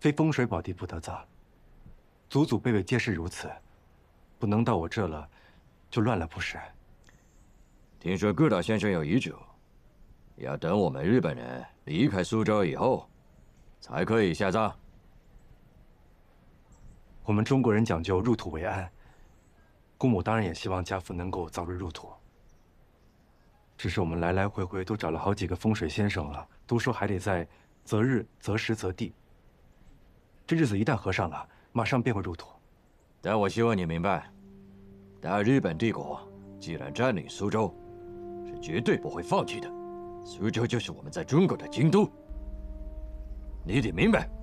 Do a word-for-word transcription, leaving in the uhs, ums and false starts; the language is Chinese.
非风水宝地不得造。祖祖辈辈皆是如此，不能到我这了，就乱了不是？ 听说顾大先生有遗嘱，要等我们日本人离开苏州以后，才可以下葬。 我们中国人讲究入土为安，姑母当然也希望家父能够早日入土。只是我们来来回回都找了好几个风水先生了，都说还得在择日、择时、择地。这日子一旦合上了，马上便会入土。 但我希望你明白，大日本帝国既然占领苏州，是绝对不会放弃的。苏州就是我们在中国的京都，你得明白。